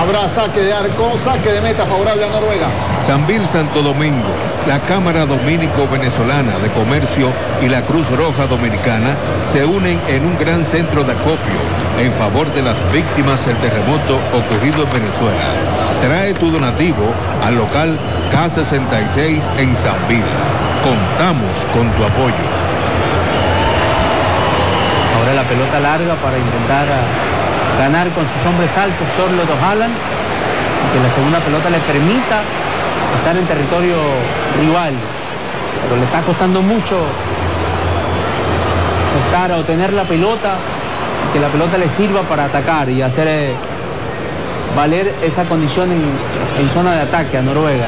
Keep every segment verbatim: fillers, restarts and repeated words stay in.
Habrá saque de arco, saque de meta favorable a Noruega. Sambil Santo Domingo, la Cámara Dominico-Venezolana de Comercio y la Cruz Roja Dominicana se unen en un gran centro de acopio en favor de las víctimas del terremoto ocurrido en Venezuela. Trae tu donativo al local K sesenta y seis en Sambil. Contamos con tu apoyo. Ahora la pelota larga para intentar ganar con sus hombres altos, Sorlo O'Halloran, y que la segunda pelota le permita estar en territorio rival, pero le está costando mucho estar o tener la pelota, y que la pelota le sirva para atacar y hacer eh, valer esa condición en, en zona de ataque a Noruega.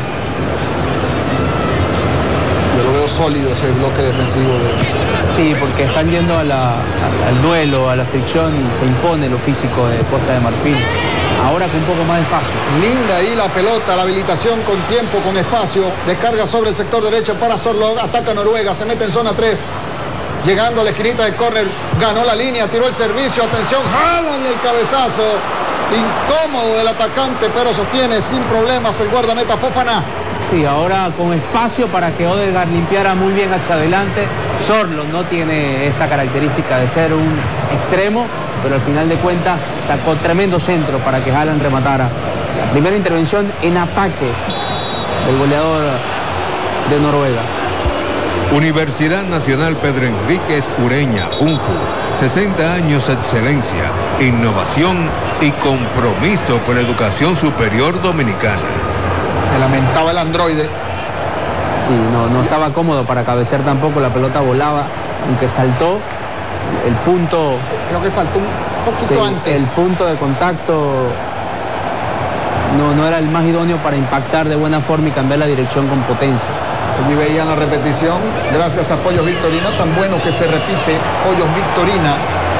Yo lo veo sólido ese bloque defensivo de... Sí, porque están yendo a la, a, al duelo, a la fricción, y se impone lo físico de Costa de Marfil. Ahora con un poco más de espacio. Linda ahí la pelota, la habilitación con tiempo, con espacio. Descarga sobre el sector derecho para Sorlo. Ataca Noruega, se mete en zona tres. Llegando a la esquinita de córner, ganó la línea, tiró el servicio. Atención, jalan el cabezazo. Incómodo del atacante, pero sostiene sin problemas el guardameta Fofana. Sí, ahora con espacio para que Odegaard limpiara muy bien hacia adelante. Sorlo no tiene esta característica de ser un extremo, pero al final de cuentas sacó tremendo centro para que Haaland rematara. La primera intervención en ataque del goleador de Noruega. Universidad Nacional Pedro Enríquez Ureña, UNFU, sesenta años de excelencia, innovación y compromiso con la educación superior dominicana. Se lamentaba el androide. Sí, no, no estaba cómodo para cabecear tampoco, la pelota volaba, aunque saltó, el punto... Creo que saltó un poquito sí, antes. El punto de contacto no, no era el más idóneo para impactar de buena forma y cambiar la dirección con potencia. Allí veían la repetición, gracias a Pollos Victorina, tan bueno que se repite, Pollos Victorina.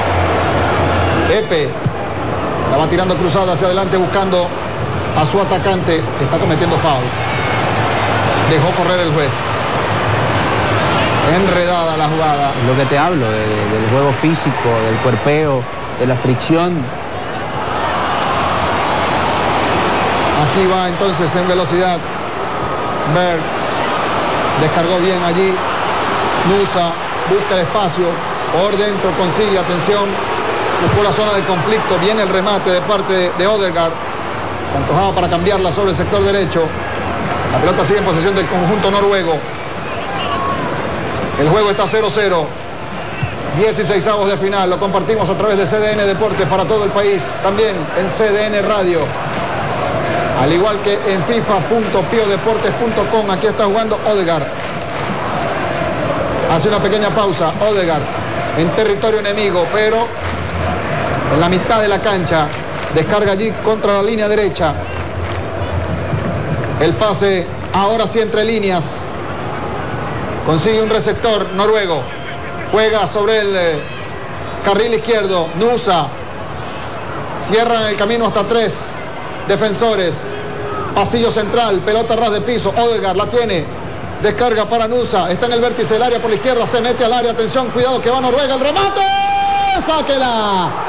Pepe la va tirando cruzada hacia adelante buscando a su atacante que está cometiendo foul. Dejó correr el juez. Enredada la jugada. Es lo que te hablo, de, de, del juego físico, del cuerpeo, de la fricción. Aquí va entonces en velocidad. Berg descargó bien allí. Nusa busca el espacio. Por dentro consigue, atención. Buscó la zona de conflicto. Viene el remate de parte de Odegaard. Se antojaba para cambiarla sobre el sector derecho. La pelota sigue en posesión del conjunto noruego. El juego está cero cero. dieciseisavos de final. Lo compartimos a través de C D N Deportes para todo el país. También en C D N Radio. Al igual que en FIFA punto pio deportes punto com. Aquí está jugando Odegaard. Hace una pequeña pausa. Odegaard en territorio enemigo, pero en la mitad de la cancha. Descarga allí contra la línea derecha. El pase ahora sí entre líneas. Consigue un receptor noruego. Juega sobre el eh, carril izquierdo. Nusa. Cierran el camino hasta tres defensores. Pasillo central. Pelota ras de piso. Odegaard la tiene. Descarga para Nusa. Está en el vértice del área por la izquierda. Se mete al área. Atención. Cuidado que va Noruega. El remate. Sáquela.